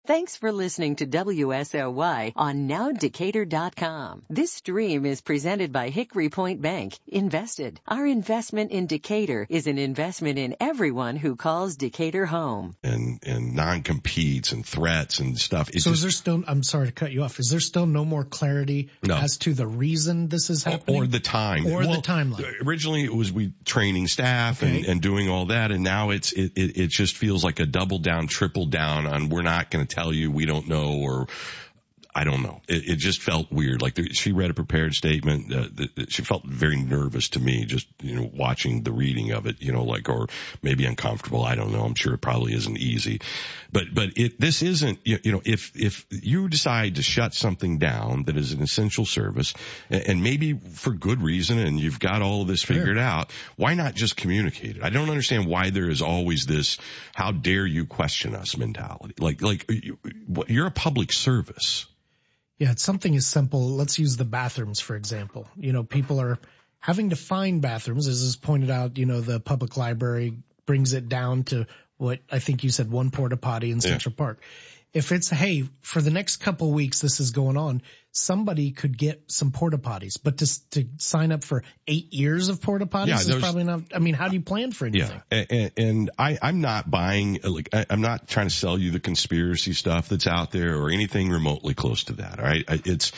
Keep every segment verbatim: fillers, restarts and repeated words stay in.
Thanks for listening to W S O Y on now decatur dot com. This stream is presented by Hickory Point Bank. Invested. Our investment in Decatur is an investment in everyone who calls Decatur home. And, and non-competes and threats and stuff. It so just, is there still, I'm sorry to cut you off, is there still no more clarity no. as to the reason this is happening? Or the time. Or well, the timeline. Originally it was we training staff okay. and, and doing all that, and now it's, it, it, it just feels like a double down, triple down on we're not going to tell you, we don't know, or I don't know. It, it just felt weird. Like the, she read a prepared statement. Uh, the, the, she felt very nervous to me, just, you know, watching the reading of it, you know, like, or maybe uncomfortable. I don't know. I'm sure it probably isn't easy, but, but it, this isn't, you, you know, if, if you decide to shut something down that is an essential service, and, and maybe for good reason, and you've got all of this figured sure. out, why not just communicate it? I don't understand why there is always this, how dare you question us mentality. Like, like you, you're a public service. Yeah, it's something as simple. Let's use the bathrooms, for example. You know, people are having to find bathrooms. As is pointed out, you know, the public library brings it down to what I think you said, one porta potty in Central yeah. Park. If it's, hey, for the next couple weeks this is going on, somebody could get some porta potties, but to, to sign up for eight years of porta potties yeah, is probably not, I mean, how do you plan for anything? Yeah, and, and I, I'm not buying, like, I, I'm not trying to sell you the conspiracy stuff that's out there or anything remotely close to that, all right? It's,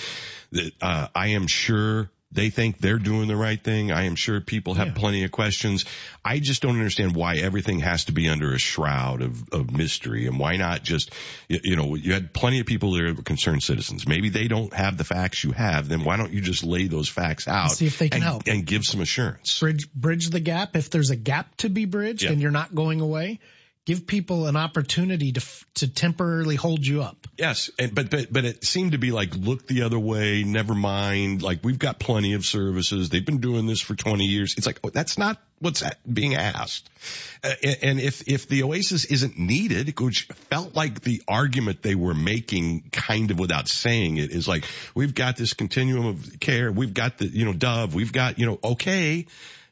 uh, I am sure they think they're doing the right thing. I am sure people have yeah. plenty of questions. I just don't understand why everything has to be under a shroud of, of mystery, and why not just, you know, you had plenty of people that are concerned citizens. Maybe they don't have the facts you have. Then why don't you just lay those facts out? See if they can and, help. And give some assurance. Bridge, bridge the gap. If there's a gap to be bridged yeah. and you're not going away, give people an opportunity to to temporarily hold you up. Yes, and, but but but it seemed to be like, look the other way, never mind. Like, we've got plenty of services. They've been doing this for twenty years. It's like, oh, that's not what's being asked. Uh, and if if the Oasis isn't needed, which felt like the argument they were making, kind of without saying it, is like, we've got this continuum of care. We've got the, you know, Dove. We've got, you know, okay.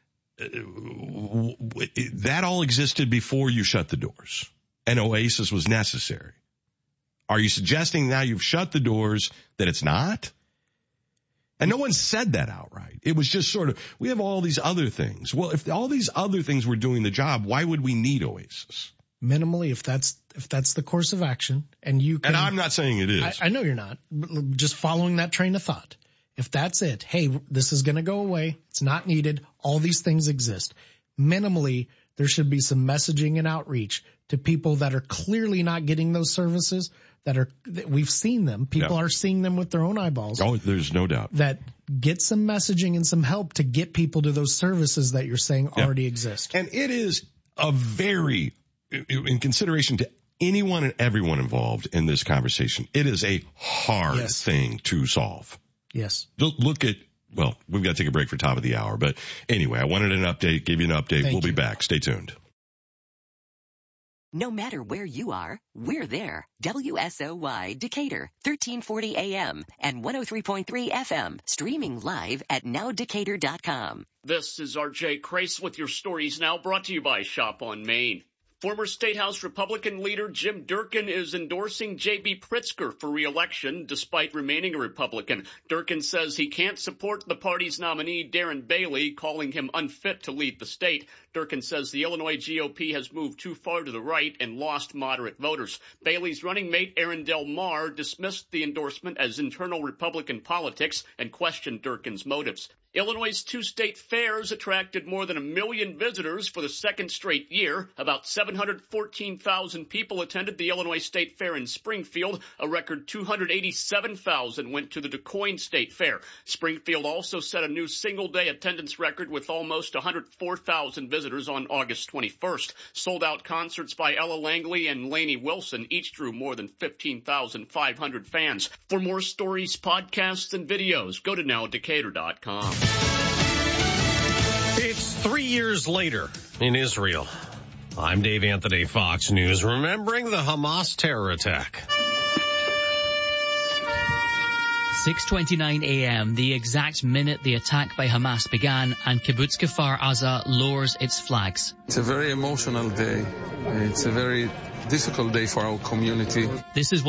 That all existed before you shut the doors, and Oasis was necessary. Are you suggesting now you've shut the doors that it's not? And no one said that outright. It was just sort of, we have all these other things. Well, if all these other things were doing the job, why would we need Oasis? Minimally, if that's if that's the course of action, and you can, and I'm not saying it is. I, I know you're not. Just following that train of thought. If that's it, hey, this is going to go away. It's not needed. All these things exist. Minimally, there should be some messaging and outreach to people that are clearly not getting those services, that are, that we've seen them. People yeah. are seeing them with their own eyeballs. Oh, there's no doubt. That get some messaging and some help to get people to those services that you're saying yeah. already exist. And it is a very, in consideration to anyone and everyone involved in this conversation, it is a hard yes. thing to solve. Yes. Look at, well, we've got to take a break for top of the hour. But anyway, I wanted an update, give you an update. Thank we'll you. be back. Stay tuned. No matter where you are, we're there. W S O Y Decatur, thirteen forty A M and one oh three point three F M. Streaming live at now decatur dot com. This is R J Crace with your stories now, brought to you by Shop on Main. Former State House Republican leader Jim Durkin is endorsing J B Pritzker for re-election despite remaining a Republican. Durkin says he can't support the party's nominee, Darren Bailey, calling him unfit to lead the state. Durkin says the Illinois G O P has moved too far to the right and lost moderate voters. Bailey's running mate, Aaron Del Mar, dismissed the endorsement as internal Republican politics and questioned Durkin's motives. Illinois' two state fairs attracted more than a million visitors for the second straight year. About seven hundred fourteen thousand people attended the Illinois State Fair in Springfield. A record two hundred eighty-seven thousand went to the DuQuoin State Fair. Springfield also set a new single-day attendance record with almost one hundred four thousand visitors on August twenty-first. Sold-out concerts by Ella Langley and Lainey Wilson each drew more than fifteen thousand five hundred fans. For more stories, podcasts, and videos, go to now decatur dot com. It's three years later in Israel. I'm Dave Anthony, Fox News, remembering the Hamas terror attack. six twenty-nine A M, the exact minute the attack by Hamas began, and Kibbutz Kfar Aza lowers its flags. It's a very emotional day. It's a very difficult day for our community. This is